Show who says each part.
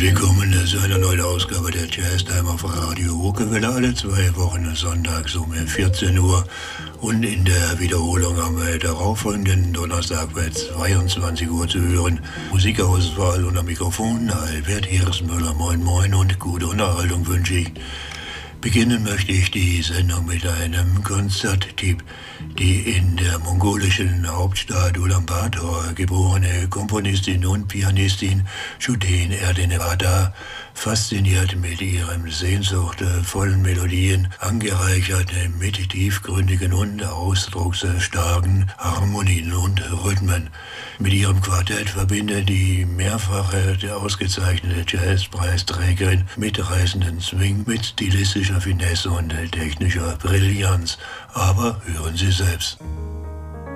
Speaker 1: Willkommen zu einer neuen Ausgabe der Jazztime auf Radio Ruckewelle, alle 2 Wochen sonntags um 14 Uhr und in der Wiederholung am darauffolgenden Donnerstag bei 22 Uhr zu hören. Musikauswahl und am Mikrofon Albert Hirschmüller. Moin moin und gute Unterhaltung wünsche ich. Beginnen möchte ich die Sendung mit einem Konzerttipp. Die in der mongolischen Hauptstadt Ulaanbaatar geborene Komponistin und Pianistin Shuden Erdenevada fasziniert mit ihren sehnsuchtvollen Melodien, angereichert mit tiefgründigen und ausdrucksstarken Harmonien und Rhythmen. Mit ihrem Quartett verbindet die mehrfache ausgezeichnete Jazzpreisträgerin mitreißenden Swing mit stilistischer Finesse und technischer Brillanz. Aber hören Sie selbst.